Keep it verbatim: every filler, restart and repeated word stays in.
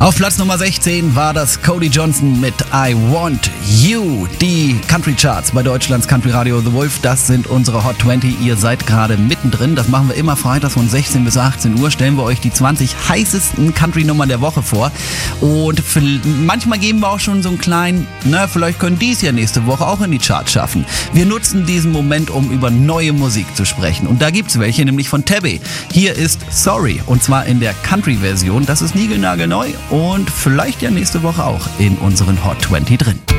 Auf Platz Nummer sechzehn war das Cody Johnson mit I Want You. Die Country Charts bei Deutschlands Country Radio The Wolf, das sind unsere Hot zwanzig. Ihr seid gerade mittendrin. Das machen wir immer freitags von sechzehn bis achtzehn Uhr. Stellen wir euch die zwanzig heißesten Country-Nummern der Woche vor. Und für, manchmal geben wir auch schon so einen kleinen, na, vielleicht können die es ja nächste Woche auch in die Charts schaffen. Wir nutzen diesen Moment, um über neue Musik zu sprechen. Und da gibt's welche, nämlich von Tabby. Hier ist Sorry. Und zwar in der Country-Version. Das ist niegelnagelneu und vielleicht ja nächste Woche auch in unseren Hot zwanzig drin.